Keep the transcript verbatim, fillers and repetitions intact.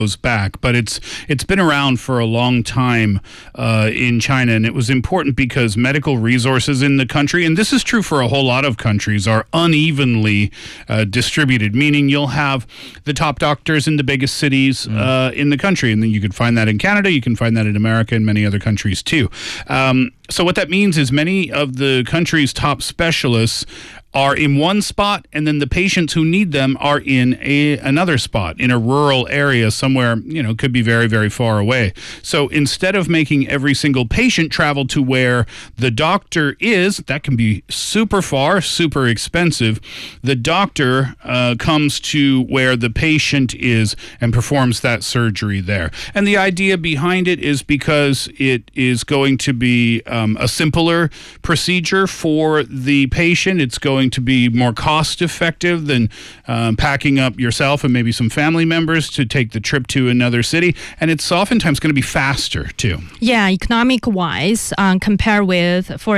goes back, but it's it's been around for a long time uh, in China, and it was important because medical resources in the country, and this is true for a whole lot of countries, are unevenly uh, distributed, meaning you'll have the top doctors in the biggest cities mm. uh, in the country, and then you can find that in Canada, you can find that in America and many other countries too. Um, so what that means is many of the country's top specialists are in one spot, and then the patients who need them are in a another spot in a rural area somewhere, you know, could be very, very far away. So instead of making every single patient travel to where the doctor is, that can be super far, super expensive. The doctor uh, comes to where the patient is and performs that surgery there. And the idea behind it is because it is going to be um, a simpler procedure for the patient. It's going to be more cost effective than um, packing up yourself and maybe some family members to take the trip to another city. And it's oftentimes going to be faster too. Yeah, economic wise, um, compared with, for